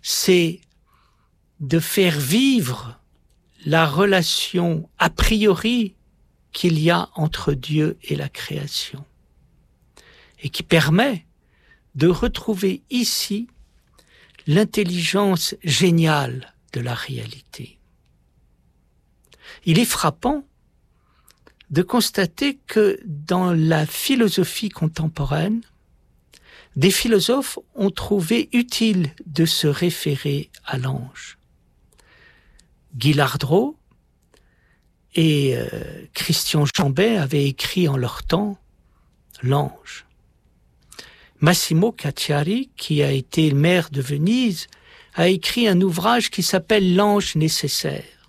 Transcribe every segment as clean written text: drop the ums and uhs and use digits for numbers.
c'est de faire vivre la relation a priori qu'il y a entre Dieu et la création, et qui permet de retrouver ici l'intelligence géniale de la réalité. Il est frappant de constater que dans la philosophie contemporaine, des philosophes ont trouvé utile de se référer à l'ange. Guy Lardreau et Christian Chambet avaient écrit en leur temps l'ange. Massimo Cacciari, qui a été maire de Venise, a écrit un ouvrage qui s'appelle L'ange nécessaire.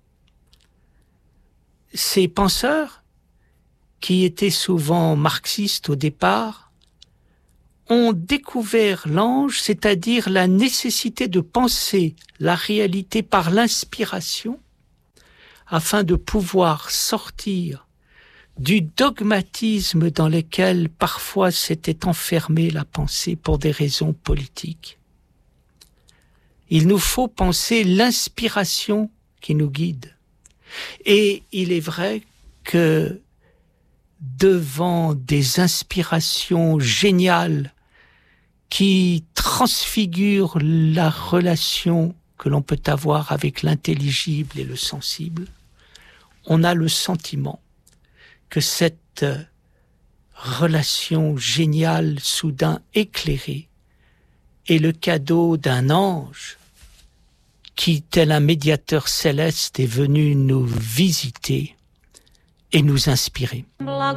Ces penseurs, qui étaient souvent marxistes au départ, ont découvert l'ange, c'est-à-dire la nécessité de penser la réalité par l'inspiration, afin de pouvoir sortir du dogmatisme dans lequel parfois s'était enfermée la pensée pour des raisons politiques. Il nous faut penser l'inspiration qui nous guide. Et il est vrai que devant des inspirations géniales qui transfigurent la relation que l'on peut avoir avec l'intelligible et le sensible, on a le sentiment que cette relation géniale, soudain éclairée, est le cadeau d'un ange qui, tel un médiateur céleste, est venu nous visiter et nous inspirer.